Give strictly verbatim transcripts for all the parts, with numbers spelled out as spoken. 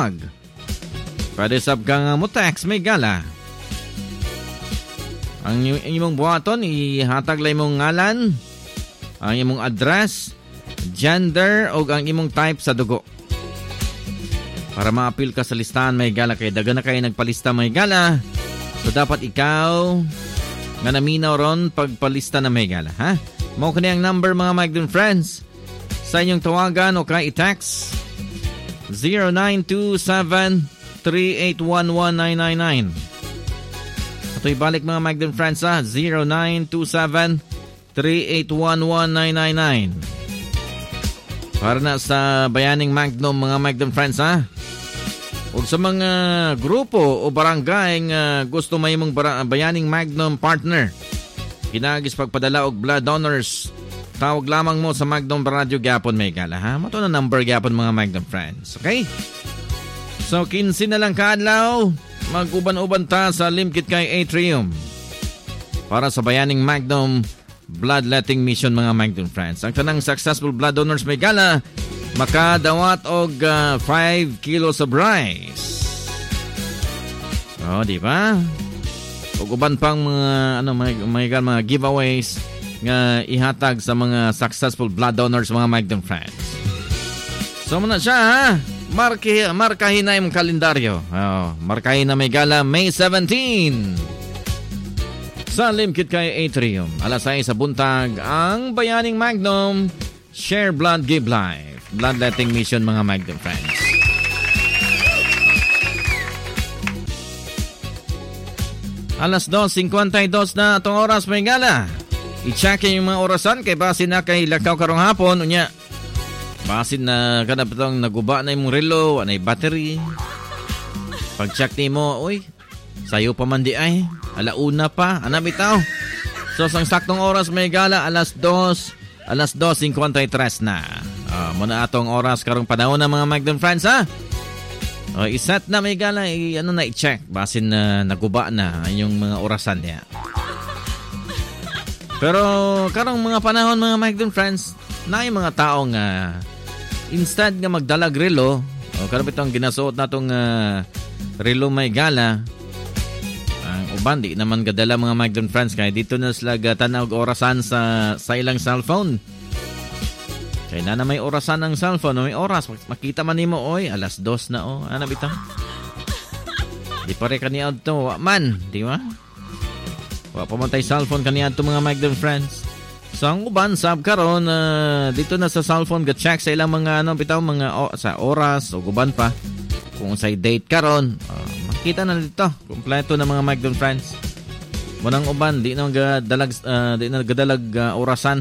tawag. Pwede sab kang mo text may gala. Ang imong buhaton, ihatag lang imong ngalan, ang imong address, gender, o ang imong type sa dugo. Para ma-appeal ka sa listahan may gala. Kaya daga na kayo nagpalista may gala. So dapat ikaw nga naminaw ron pagpalista na may gala. Ha? Mao kani ang number mga Magdon friends. Sa inyong tawagan o kay i-text zero nine two seven, three eight one one, nine nine nine. Ito ibalik mga Magdon friends ha. zero nine two seven, three eight one one, nine nine nine. Para na sa Bayaning Magnum mga Magdon friends ha. O sa mga grupo o barangay nga gusto may mong Bayaning Magnum partner, kinagis pagpadala og blood donors, tawag lamang mo sa Magnum Radio Gyapon may gala ha. Mato na number Gyapon mga Magnum friends. Okay? So fifteen na lang kaadlaw, mag-uban-uban ta sa Limkit kay Atrium para sa Bayaning Magnum Bloodletting Mission mga Magnum friends. Ang tanang successful blood donors may gala makadawat og uh, five kilos of rice. Oh, di ba? Ug uban pang mga ano may, may mga giveaways nga ihatag sa mga successful blood donors mga Magnum friends. So muna siya ha. Marki, markahin na yung kalendaryo. Oh, markahin na may gala May seventeenth. Sa Limkit kay Atrium, alas sais sa buntag, ang Bayaning Magnum Share Blood Give Life Bloodletting Mission mga Magnum friends. Alas dos fifty-two na itong oras may gala. I-check yung mga orasan kay basin na kay lakaw karong hapon. Unya, basin na kanap itong naguba na yung relo, anay battery. Pag-check ni mo, uy, sayo pa man di ay. Alauna pa, anam itaw. So, sang saktong oras may gala, alas dos, alas dos fifty-three na. Uh, muna atong oras karong panahon ng mga Magnum friends ha. Uh, iset na may gala, i, ano na i-check. Basin na uh, naguba na yung mga orasan niya. Pero karong mga panahon mga Magnum friends, na yung mga taong uh, instead nga magdalag relo, o karong itong ginasuot na itong uh, relo may gala, ang uban di naman gadala mga Magnum friends kaya dito na sila tanaw orasan sa sa ilang cellphone. Kaya na na may orasan ng cellphone, may oras makita man nimo oy alas dos na oh, ano bitaw? Di pare kaniya to, man, di ba? Wa pa man tay cellphone kaniya to mga Magnum friends. So ang uban sab karon uh, dito na sa cellphone ga check sa ilang mga ano bitaw mga oh, sa oras o uban pa kung say date karon. Uh, Kita na dito, kompleto na mga Magnum friends. Munang uban, di na gadalag, uh, di na gadalag uh, orasan.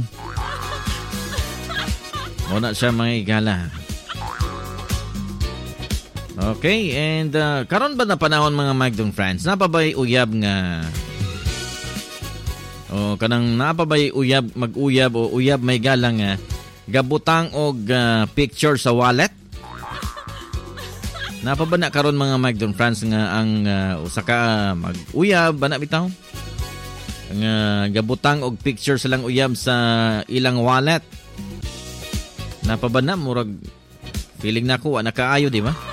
Muna siya mga igala. Okay, and uh, karon ba na panahon mga Magnum friends? Napabay uyab nga o kanang napabay uyab, mag-uyab o uyab may galang nga gabutang og uh, picture sa wallet? Napabana karon mga Magnum friends nga ang uh, usa ka uh, mag-uyab bana bitaw. Ang uh, gabutang og picture silang uyab sa ilang wallet. Napabana murag feeling nako ana kaayo di ba?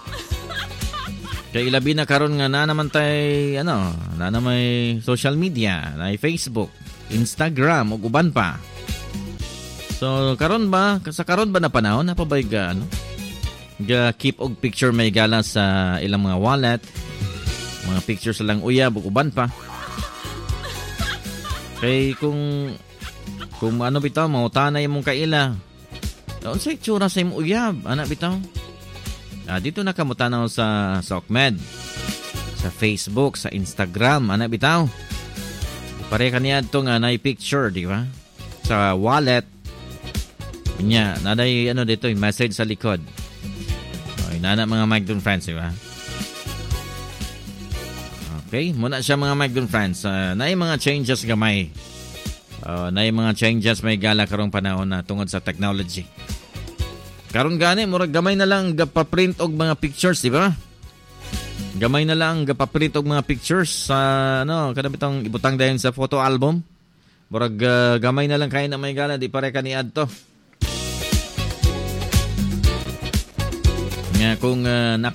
Kay ilabi na karon nga na naman tay ano, na na may social media, na Facebook, Instagram ug uban pa. So karon ba sa karon ba na panahon napabay ga ano? Ga keep og picture may gala sa ilang mga wallet, mga pictures lang uyab ug uban pa. Kay kung kung ano bitaw mao tanay imong kaila. Daon sa itsura sa imong uyab, ana bitaw. Ah, dito na kamo tanaw sa Sokmed, sa Facebook, sa Instagram, ana bitaw. Pare kaniya to nga nay picture, di ba? Sa wallet. Nya, naday ano dito, yung message sa likod. Nana mga Magnum friends, di ba? Okay, muna siya mga Magnum friends. Uh, na yung mga changes gamay. Uh, na yung mga changes may gala karong panahon na tungod sa technology. Karon gani, murag gamay na lang gapaprint og mga pictures, di ba? Gamay na lang gapaprint og mga pictures sa ano, kada bitong ibutang dayon sa photo album. Murag uh, gamay na lang kay na may gala, di pare kaniad to. Nga kung uh, naka